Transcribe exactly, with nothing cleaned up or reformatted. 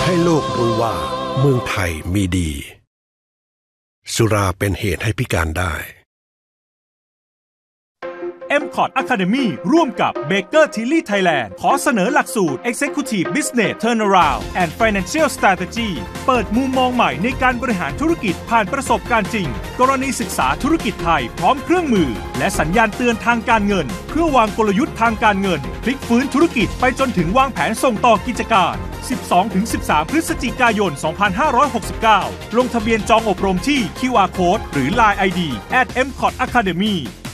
ให้โลกรู้ว่าเมืองไทยมีดีสุราเป็นเหตุให้พิการได้เอ็ม คอร์ด Academy ร่วมกับ Baker Tilly Thailand ขอเสนอหลักสูตร Executive Business Turnaround and Financial Strategy เปิดมุมมองใหม่ในการบริหารธุรกิจผ่านประสบการณ์จริงกรณีศึกษาธุรกิจไทยพร้อมเครื่องมือและสัญญาณเตือนทางการเงินเพื่อวางกลยุทธ์ทางการเงินพลิกฟื้นธุรกิจไปจนถึงวางแผนส่งต่อกิจการ สิบสองถึงสิบสาม พฤศจิกายน สองพันห้าร้อยหกสิบเก้า ลงทะเบียนจองอบรมที่ คิว อาร์ Code หรือ ไลน์ ไอ ดี แอท เอ็ม คอร์ด Academy